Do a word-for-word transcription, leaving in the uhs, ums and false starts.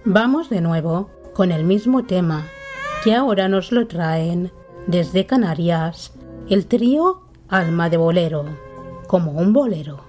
Vamos de nuevo con el mismo tema, que ahora nos lo traen desde Canarias el trío Alma de Bolero, como un bolero.